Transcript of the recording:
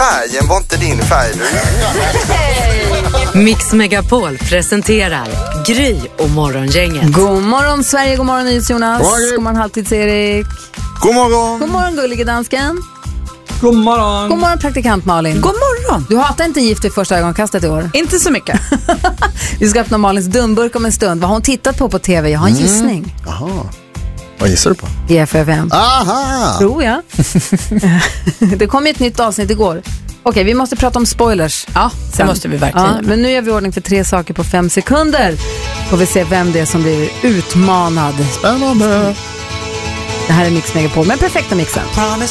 färgen var inte din färg. Mix Megapol presenterar Gry och Morgongänget. God morgon Sverige, god morgon Jonas. God morgon Halvtids-Erik. God morgon. God morgon gullige dansken. God morgon. God morgon praktikant Malin. God morgon. Du hatar inte gift vid första ögonkastet i år? Inte så mycket. Vi ska öppna Malins dumburk om en stund. Vad har hon tittat på TV? Jag har en gissning. Jaha. Vad gissar du på? GFFM. Aha! Tror jag. Det kom ett nytt avsnitt igår. Okej, vi måste prata om spoilers. Ja, det måste vi verkligen. Ja, men nu gör vi ordning för 3 saker på 5 sekunder. Får vi se vem det är som blir utmanad. Spännande. Det här är Mix Megapol med perfekta mixen.